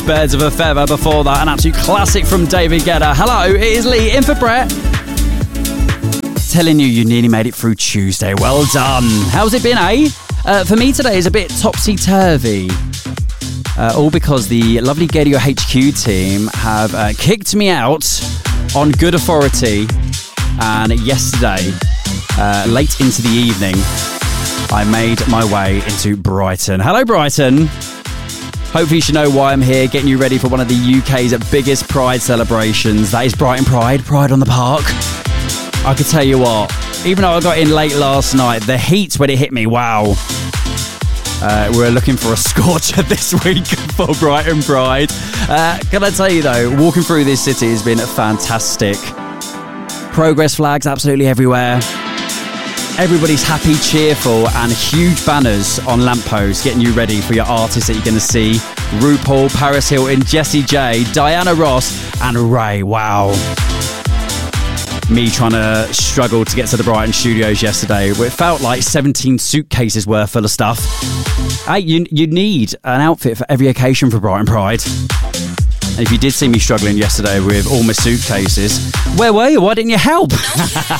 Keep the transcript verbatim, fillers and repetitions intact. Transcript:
Birds of a Feather. Before that, an absolute classic from David Guetta. Hello, it is Lee in for Brett. Telling you, you nearly made it through Tuesday. Well done. How's it been, eh? Uh, for me today is a bit topsy-turvy. Uh, all because the lovely Gadio H Q team have uh, kicked me out on good authority. And yesterday, uh, late into the evening, I made my way into Brighton. Hello, Brighton. Hopefully you should know why I'm here, getting you ready for one of the U K's biggest Pride celebrations. That is Brighton Pride, Pride on the Park. I could tell you what, even though I got in late last night, the heat when it hit me, wow. Uh, we're looking for a scorcher this week for Brighton Pride. Uh, can I tell you though, walking through this city has been fantastic. Progress flags absolutely everywhere. Everybody's happy, cheerful, and huge banners on lampposts getting you ready for your artists that you're going to see. RuPaul, Paris Hilton, Jessie J, Diana Ross, and Ray. Wow. Me trying to struggle to get to the Brighton studios yesterday, where it felt like seventeen suitcases worth full of stuff. Hey, you, you need an outfit for every occasion for Brighton Pride. And if you did see me struggling yesterday with all my suitcases, where were you? Why didn't you help?